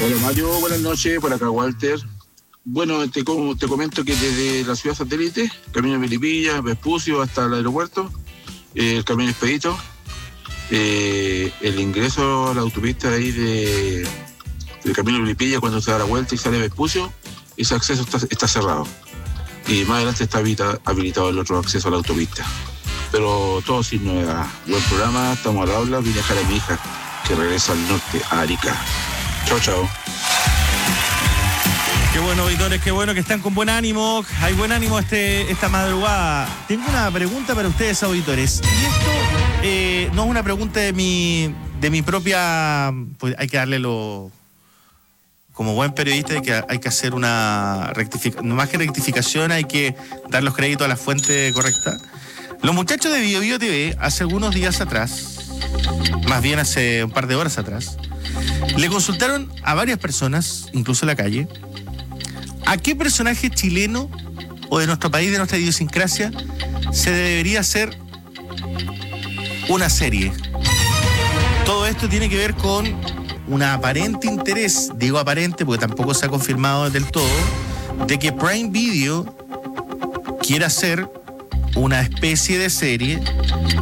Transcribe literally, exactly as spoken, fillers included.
Hola Mario, buenas noches, por acá Walter. Bueno, te, com- te comento que desde la ciudad satélite, camino de Melipilla, Vespucio hasta el aeropuerto, eh, el camino expedito, eh, el ingreso a la autopista ahí de, del camino de Melipilla cuando se da la vuelta y sale Vespucio, ese acceso está, está cerrado. Y más adelante está habita- habilitado el otro acceso a la autopista. Pero todo sin novedad. Buen programa, estamos al habla, vine a dejar a mi hija que regresa al norte, a Arica. Chao, chao. Qué bueno, auditores, qué bueno que están con buen ánimo. Hay buen ánimo este, esta madrugada. Tengo una pregunta para ustedes, auditores. Y esto eh, no es una pregunta de mi, de mi propia... Pues hay que darle lo... Como buen periodista hay que, hay que hacer una rectificación. Más que rectificación, hay que dar los créditos a la fuente correcta. Los muchachos de Bio Bio T V, hace algunos días atrás, más bien hace un par de horas atrás, le consultaron a varias personas, incluso en la calle, a qué personaje chileno o de nuestro país, de nuestra idiosincrasia, se debería hacer una serie. Todo esto tiene que ver con un aparente interés, digo aparente porque tampoco se ha confirmado del todo, de que Prime Video quiera hacer una especie de serie